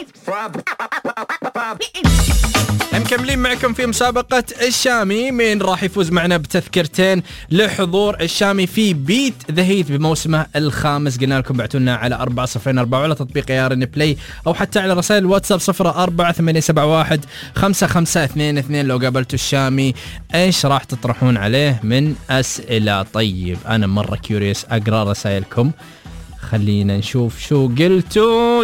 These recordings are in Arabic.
مكملين معكم في مسابقة الشامي. مين راح يفوز معنا بتذكرتين لحضور الشامي في بيت ذا هيت بموسمه الخامس؟ قلنا لكم بعتونا على 4004 على تطبيق يارن بلاي أو حتى على رسائل الواتساب 048871 5522. لو قابلتوا الشامي ايش راح تطرحون عليه من أسئلة؟ طيب أنا مرة كيوريوس أقرأ رسائلكم، خلينا نشوف شو قلتوا.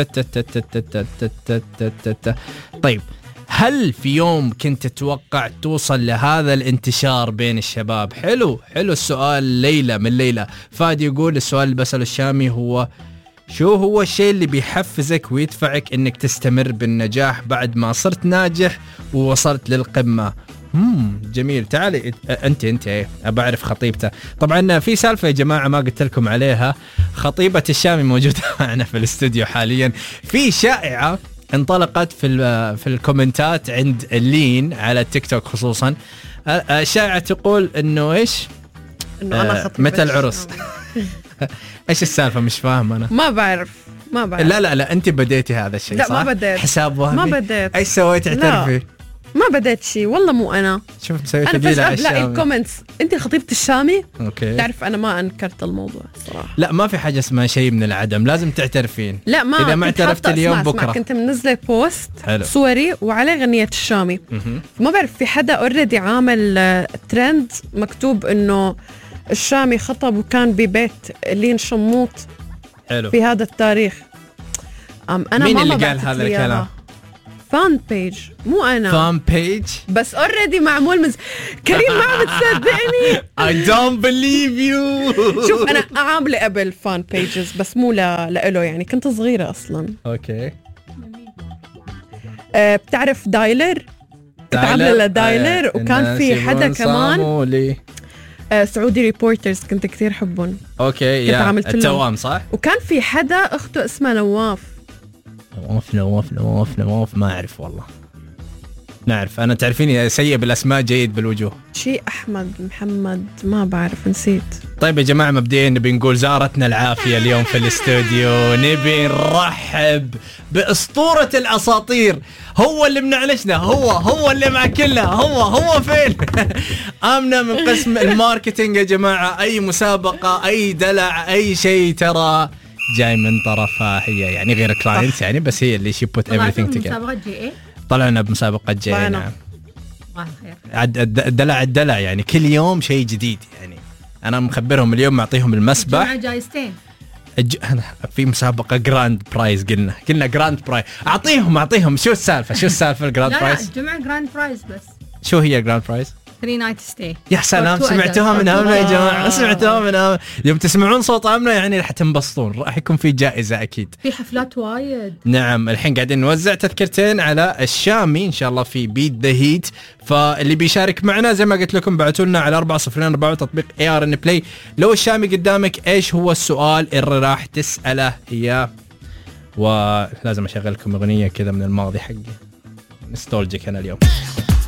طيب، هل في يوم كنت تتوقع توصل لهذا الانتشار بين الشباب؟ حلو السؤال. ليلى من ليلى فادي يقول السؤال اللي بسأله الشامي هو شو هو الشيء اللي بيحفزك ويدفعك انك تستمر بالنجاح بعد ما صرت ناجح ووصلت للقمة؟ جميل. تعالي انت بعرف خطيبته. طبعا في سالفة يا جماعة ما قلت لكم عليها، خطيبة الشامي موجودة معنا في الاستوديو حاليا. في شائعة انطلقت في الكومنتات عند لين على التيك توك خصوصا، شائعة تقول انه ايش؟ انه انا خطيبة متى العرس؟ ايش السالفة؟ مش فاهم انا. ما بعرف. لا انت بديتي هذا الشيء صح؟ لا ما بديت. حساب وهمي؟ ما بديت. ايش سويت؟ اعترفي. ما بديت شيء والله، مو انا. شوف مسوي انا تدليل فجأة على بلاقي الشامي. الكومنتس انت خطيبة الشامي. اوكي. تعرف انا ما انكرت الموضوع الصراحة. لا ما في حاجة اسمها شيء من العدم، لازم تعترفين. لا ما اذا ما اعترفت اليوم بكرة. كنت منزله بوست حلو. صوري وعليه غنية الشامي. ما بعرف في حدا اوريدي عامل ترند مكتوب انه الشامي خطب وكان ببيت لين شموط. حلو. في هذا التاريخ. انا مين ماما اللي قال هذا الكلام؟ فان بيج، مو انا. فان بيج بس اوريدي معمول كريم ما عم تصدقني. I don't believe you. شوف انا عامله قبل فان بيجز بس مو لإله يعني، كنت صغيره اصلا. اوكي. بتعرف دايلر؟ كنت عامله لدايلر وكان في حدا كمان سعودي ريبورترز كنت كثير حبهم. اوكي يا التوام صح. وكان في حدا اخته اسمها نواف ما اعرف والله. نعرف انا، تعرفيني سيء بالاسماء جيد بالوجوه. شيء احمد محمد ما بعرف، نسيت. طيب يا جماعه مبدئيا نبي نقول زارتنا العافيه اليوم في الاستوديو. نبي نرحب باسطوره الاساطير، هو اللي منعلشنا، هو اللي معكلنا، هو فين؟ آمنة من قسم الماركتينج يا جماعه. اي مسابقه اي دلع اي شيء ترى جاي من طرفها هي، يعني غير كلاينت يعني، بس هي اللي شي put everything together. مسابقة جي طلعنا بمسابقة جي. نعم. الدلع يعني كل يوم شيء جديد يعني. أنا مخبرهم اليوم معطيهم المسبح جايزتين. في مسابقة جراند برايز، قلنا جراند برايز. أعطيهم شو السالفة الجراند برايز؟ لا جمع جراند برايز بس. شو هي جراند برايز؟ 3 نايت ستي. يا سلام، سمعتوها من آمنة يا جماعة، سمعتوها من آمنة. يوم تسمعون صوت آمنة يعني راح تنبسطون، راح يكون في جائزة أكيد. في حفلات وايد. نعم الحين قاعدين نوزع تذكرتين على الشامي إن شاء الله في بيت ذا هيت. فاللي بيشارك معنا زي ما قلت لكم بعتوا لنا على 4004 تطبيق ARN بلاي. لو الشامي قدامك إيش هو السؤال اللي راح تسأله إياه؟ ولازم أشغلكم أغنية كذا من الماضي حقي، نستولجيك أنا اليوم.